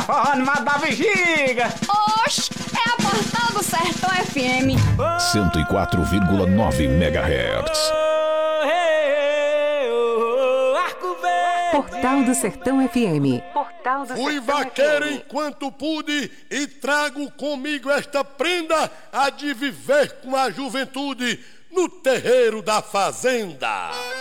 forró animado da bexiga. Oxe, é a Portal do Sertão FM. 104,9 MHz. Portal do Sertão FM. Portal do Fui Sertão vaqueiro FM. enquanto pude e trago comigo esta prenda a de viver com a juventude no terreiro da fazenda.